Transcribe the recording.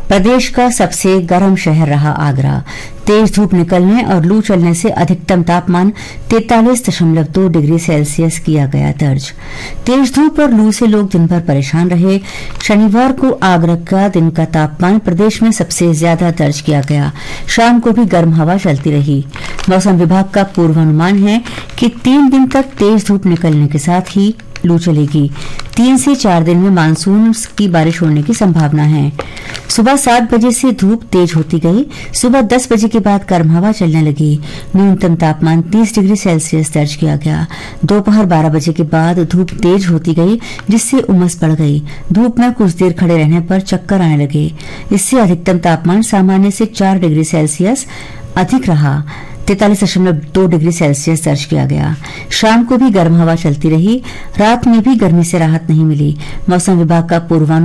प्रदेश का सबसे गर्म शहर रहा आगरा। तेज धूप निकलने और लू चलने से अधिकतम तापमान 43.2 डिग्री सेल्सियस किया गया दर्ज। तेज धूप और लू से लोग दिन भर परेशान रहे। शनिवार को आगरा का दिन का तापमान प्रदेश में सबसे ज्यादा दर्ज किया गया। शाम को भी गर्म हवा चलती रही। मौसम विभाग का पूर्वानुमान है कि 3 दिन तक तेज धूप निकलने के साथ ही लू चलेगी। 3 से 4 दिन में मानसून की बारिश होने की संभावना है। सुबह 7 बजे से धूप तेज होती गई। सुबह 10 बजे के बाद गर्म हवा चलने लगी। न्यूनतम तापमान 30 डिग्री सेल्सियस दर्ज किया गया। दोपहर 12 बजे के बाद धूप तेज होती गई, जिससे उमस बढ़ गई। धूप में कुछ देर खड़े रहने पर चक्कर आने लगे। इससे अधिकतम तापमान सामान्य से 4 डिग्री सेल्सियस अधिक रहा। 43.2 डिग्री सेल्सियस दर्ज किया गया। शाम को भी गर्म हवा चलती रही। रात में भी गर्मी से राहत नहीं मिली। मौसम विभाग का पूर्वानुमान